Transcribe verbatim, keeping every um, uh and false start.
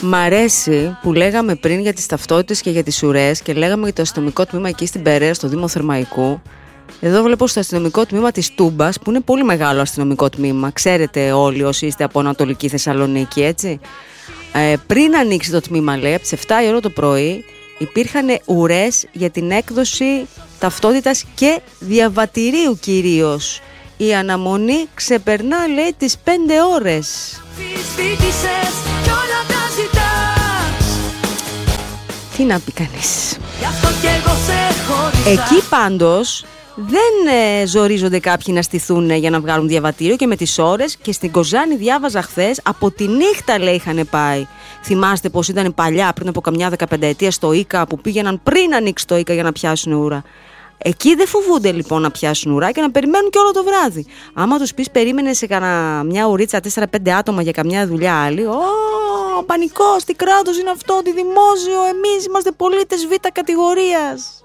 Μ' αρέσει που λέγαμε πριν για τις ταυτότητες και για τις ουρές και λέγαμε για το αστυνομικό τμήμα εκεί στην Περαία, στο Δήμο Θερμαϊκού. Εδώ βλέπω στο αστυνομικό τμήμα της Τούμπας, που είναι πολύ μεγάλο αστυνομικό τμήμα. Ξέρετε όλοι όσοι είστε από Ανατολική Θεσσαλονίκη, έτσι. Ε, πριν ανοίξει το τμήμα, λέει, από τις επτά η ώρα το πρωί, υπήρχαν ουρές για την έκδοση ταυτότητας και διαβατηρίου κυρίως. Η αναμονή ξεπερνά, λέει, τις πέντε ώρες. Τι να πει κανείς. Εκεί πάντως δεν ε, ζορίζονται κάποιοι να στηθούν για να βγάλουν διαβατήριο και με τις ώρες. Και στην Κοζάνη διάβαζα χθες, από τη νύχτα, λέει, είχαν πάει. Θυμάστε πως ήταν παλιά, πριν από καμιά δεκαπενταετία, στο Ίκα, που πήγαιναν πριν ανοίξει το Ίκα για να πιάσουν ούρα. Εκεί δεν φοβούνται λοιπόν να πιάσουν ουρά και να περιμένουν και όλο το βράδυ. Άμα τους πεις περίμενε σε κανα, μια ουρίτσα τέσσερα πέντε άτομα για καμιά δουλειά άλλη, Ω, πανικός, τι κράτος είναι αυτό, τι δημόσιο, εμείς είμαστε πολίτες β' κατηγορίας.